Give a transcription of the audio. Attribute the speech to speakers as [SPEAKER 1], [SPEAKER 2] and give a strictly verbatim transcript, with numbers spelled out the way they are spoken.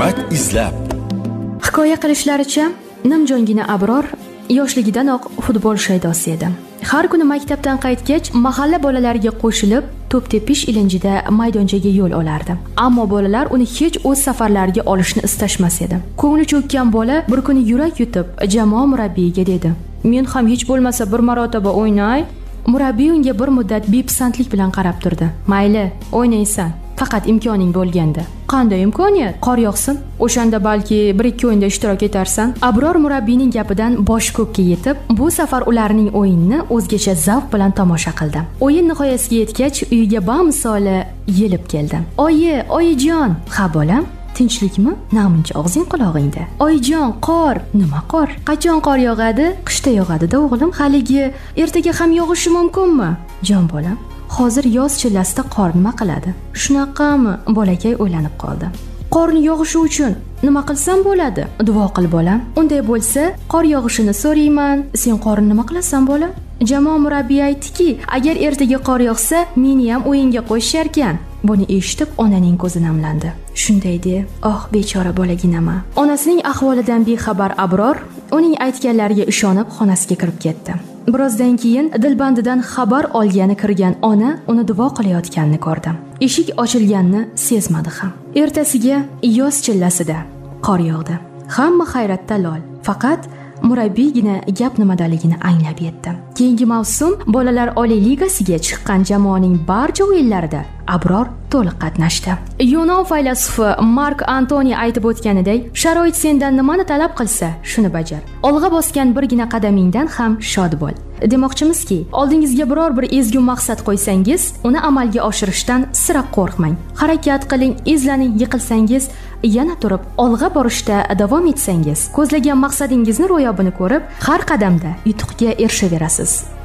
[SPEAKER 1] Hikmat izlab.
[SPEAKER 2] Hikoya qilishlaricha, nimjongina Abror yoshligidanoq futbol shaydosi edi. Har kuni maktabdan qaytgach, mahalla bolalariga qo'shilib, to'p tepish ilinjida maydonchaga yo'l olardi. Ammo bolalar uni hech o'z safarlariga olishni istashmas edi. Ko'ngli cho'kkan bola bir kuni yurak yutib, jamoa murabbiyiga dedi: "Men ham hech bo'lmasa bir marotaba o'ynay." Murabbiy unga bir muddat bepisandlik bilan qarab turdi. "Mayli, o'ynaysan, faqat imkoning bo'lganda." "Qanday imkoniyat? Qor yog'sin, o'shanda balki bir ikki o'yinda ishtirok etarsan." Abror murabbiyning gapidan bosh ko'kka yetib, bu safar ularning o'yinini o'zgacha zavq bilan tomosha qildi. O'yin nihoyasiga yetgach, uyiga bamisoli yelib keldi. "Oyi, oyijon." "Ha bolam, tinchlikmi? Namuncha og'zing quloqingda." "Oyijon, qor." "Nima qor? Qachon qor yog'adi?" "Qishda yog'adi-da o'g'lim, haligi ertaga ham yog'ishi mumkinmi?" "Jon bolam, hozir yoz chillasida qor nima qiladi?" "Shunaqami?" Bolakay o'ylanib qoldi. "Qorni yog'ishi uchun nima qilsam bo'ladi?" "Duo qil bolam." "Unday bo'lsa, qor yog'ishini so'rayman. Sen qorni nima qilasan bolam?" Jamoa murabbiyi aytdiki, agar ertaga qor yog'sa, meni ham o'yinga qo'shishar ekan. Buni eshitib onaning ko'zi namlandi. Shunday deb, "Oh, bechora bolaginama." Onasining ahvolidan bexabar Abror uning aytganlariga ishonib xonasiga kirib ketdi. Birozdan keyin dilbandidan xabar olgani kirgan ona uni duo qilayotganini ko'rdi. Eshik ochilganini sezmadi ham. Ertasiga yoz chillasida qor yog'di. Hamma hayratda lol. Faqat murabbiygina gap nimadaligini anglab yetdi. Keyingi mavsum bolalar Oliy ligasiga chiqqan jamoaning barcha o'yinlarida Abror to'liq qatnashdi. Yunon faylasufi Mark Antoni aytib o'tganiday, sharoit sendan nimani talab qilsa, shuni bajar. Olg'a bosgan birgina qadamingdan ham shod bo'l. Demoqchimizki, oldingizga biror bir ezgu maqsad qo'ysangiz, uni amalga oshirishdan sira qo'rqmang. Harakat qiling, izlaning, yiqilsangiz yana turib olg'a borishda davom etsangiz, ko'zlagan maqsadingizni ro'yobini ko'rib, har qadamda yutuqqa erishaverasiz.